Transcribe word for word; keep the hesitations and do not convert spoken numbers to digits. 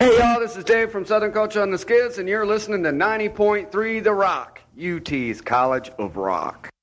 Hey y'all, this is Dave from Southern Culture on the Skids, and you're listening to ninety point three The Rock, U T's College of Rock.